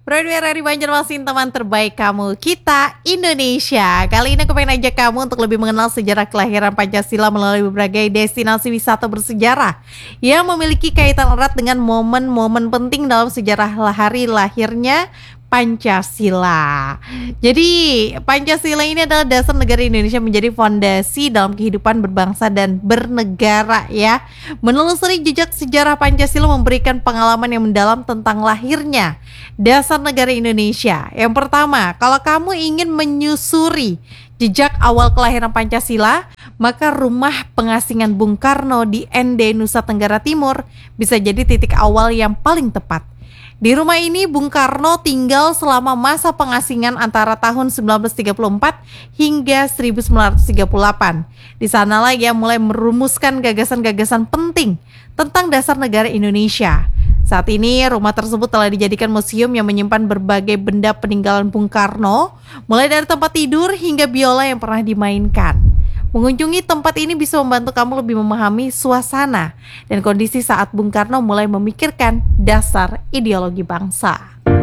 Broadway dari Banjarmasin, teman terbaik kamu, kita Indonesia. Kali ini aku pengen ajak kamu untuk lebih mengenal sejarah kelahiran Pancasila melalui berbagai destinasi wisata bersejarah yang memiliki kaitan erat dengan momen-momen penting dalam sejarah hari lahirnya Pancasila. Jadi Pancasila ini adalah dasar negara Indonesia, menjadi fondasi dalam kehidupan berbangsa dan bernegara ya. Menelusuri jejak sejarah Pancasila memberikan pengalaman yang mendalam tentang lahirnya dasar negara Indonesia. Yang pertama, kalau kamu ingin menyusuri jejak awal kelahiran Pancasila, maka rumah pengasingan Bung Karno di Ende, Nusa Tenggara Timur bisa jadi titik awal yang paling tepat. Di rumah ini Bung Karno tinggal selama masa pengasingan antara tahun 1934 hingga 1938. Di sanalah ia mulai merumuskan gagasan-gagasan penting tentang dasar negara Indonesia. Saat ini rumah tersebut telah dijadikan museum yang menyimpan berbagai benda peninggalan Bung Karno, mulai dari tempat tidur hingga biola yang pernah dimainkan. Mengunjungi tempat ini bisa membantu kamu lebih memahami suasana dan kondisi saat Bung Karno mulai memikirkan dasar ideologi bangsa.